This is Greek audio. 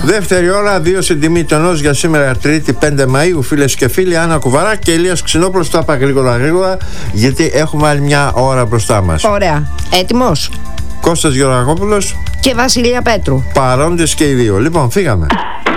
Δεύτερη ώρα, 2 στην τιμή τονός για σήμερα, Τρίτη 5 Μαΐου. Φίλες και φίλοι, Άννα Κουβαρά και Ηλίας Ξινόπουλος. Τα είπα γρήγορα γιατί έχουμε άλλη μια ώρα μπροστά μας. Ωραία. Έτοιμος? Κώστας Γεωργακόπουλος και Βασιλεία Πέτρου. Παρόντες και οι δύο. Λοιπόν, φύγαμε.